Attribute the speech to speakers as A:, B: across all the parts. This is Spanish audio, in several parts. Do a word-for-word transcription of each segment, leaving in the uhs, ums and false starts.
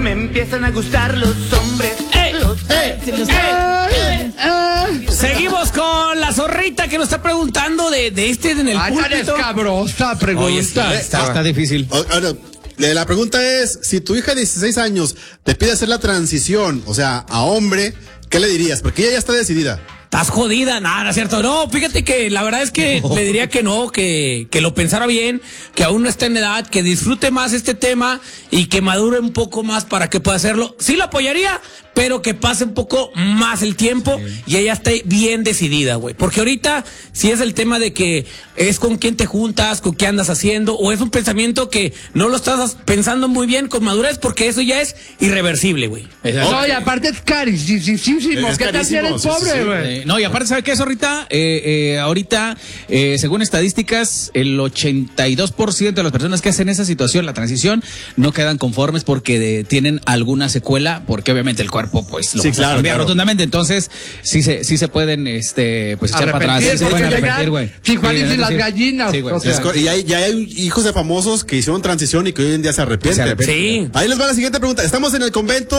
A: Me empiezan a gustar los hombres.
B: ¡Ey!
A: Los
B: ¡Ey!
A: los
B: ¡Ey! ¡Ey! Seguimos con la zorrita que nos está preguntando de, de este en el
C: Ay, tan
B: púlpito.
C: escabrosa pregunta.
B: Oye, sí, está, está difícil.
D: O- ahora, eh, la pregunta es, si tu hija de dieciséis años te pide hacer la transición, o sea, a hombre, ¿qué le dirías? Porque ella ya está decidida.
B: Estás jodida, nada, ¿no es cierto? No, fíjate que la verdad es que le diría que no, que, que lo pensara bien, que aún no está en edad, que disfrute más este tema y que madure un poco más para que pueda hacerlo. Sí lo apoyaría, pero que pase un poco más el tiempo y ella esté bien decidida, güey. Porque ahorita, si es el tema de que es con quién te juntas, con qué andas haciendo, o es un pensamiento que no lo estás pensando muy bien con madurez, porque eso ya es irreversible, güey.
C: No, y aparte es carísimo.
D: Es
C: ¿Qué tal si eres
D: carísimo, sí,
C: pobre,
D: sí,
C: güey?
E: Eh, no, y aparte, ¿sabe qué es ahorita? Eh, eh, ahorita, eh, según estadísticas, el ochenta y dos por ciento de las personas que hacen esa situación, la transición, no quedan conformes porque de- tienen alguna secuela, porque obviamente el cuerpo, pues, lo
D: Sí,
E: va a
D: claro,
E: cambiar
D: claro.
E: rotundamente. Entonces, sí se, sí se pueden, este, pues, echar para atrás.
C: Arrepentir,
E: Sí se
C: porque
E: pueden
C: llegar
E: arrepentir, güey.
C: sin Juanis
E: Sí,
C: y las
E: sí.
C: gallinas,
E: Sí, güey.
C: o sea.
D: Es co- y hay, ya hay hijos de famosos que hicieron transición y que hoy en día se arrepienten.
E: Se arrepienten.
B: Sí.
D: Ahí les va la siguiente pregunta. Estamos en el convento.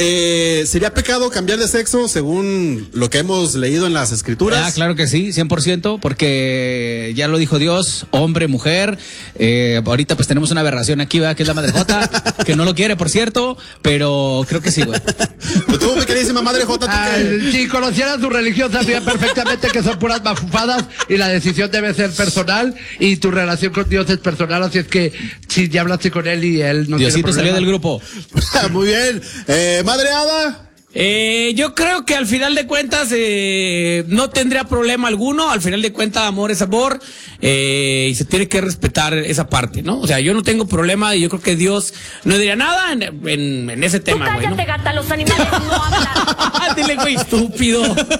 D: Eh, ¿Sería pecado cambiar de sexo según lo que hemos leído en las escrituras?
E: Ah, claro que sí, cien por ciento, porque ya lo dijo Dios, hombre, mujer. Eh, ahorita pues tenemos una aberración aquí, ¿verdad? Que es la madre Jota, que no lo quiere, por cierto, pero creo que sí, güey.
D: Pues tú, mi queridísima madre Jota, ¿tú qué?
C: Ay, si conocieras tu religión, sabría perfectamente que son puras mafufadas y la decisión debe ser personal y tu relación con Dios es personal, así es que si ya hablaste con él y él no
E: Diosito
C: tiene
E: salió
C: problema.
E: del grupo.
D: Muy bien. Eh, madre Ada.
B: Eh, yo creo que al final de cuentas eh, no tendría problema alguno. Al final de cuentas, amor es amor eh, y se tiene que respetar esa parte, ¿no? O sea, yo no tengo problema y yo creo que Dios no diría nada en, en, en ese
F: Tú
B: tema, güey, ¿no?
F: cállate, gata, los animales no hablan.
B: Dile, güey, estúpido.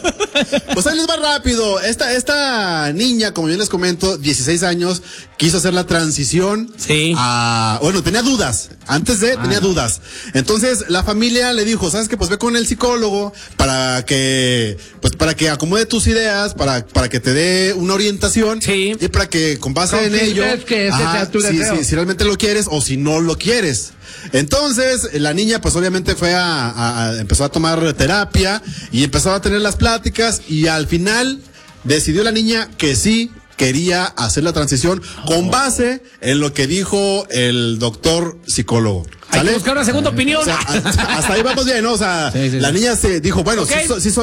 D: Pues ahí les va rápido. Esta, esta niña, como yo les comento, dieciséis años, quiso hacer la transición.
B: Sí.
D: A, bueno, tenía dudas. Antes de, tenía dudas. Entonces, la familia le dijo, ¿sabes qué? Pues ve con el psicólogo para que, pues para que acomode tus ideas, para, para que te dé una orientación.
B: Sí.
D: Y para que con base en
C: Confirmes
D: ello,
C: que ese sea tu
D: si,
C: deseo.
D: si- si realmente lo quieres o si no lo quieres. Entonces, la niña pues obviamente fue a, a- a- empezó a tomar terapia y empezó a tener las pláticas y al final decidió la niña que sí quería hacer la transición con base en lo que dijo el doctor psicólogo.
B: Hay que
D: ¿Sale?
B: buscar una segunda opinión.
D: O sea, hasta hasta ahí vamos bien, ¿no? O sea,
E: Sí, sí,
D: la
E: sí.
D: niña se dijo, bueno,
B: Ok.
D: sí, so- sí soy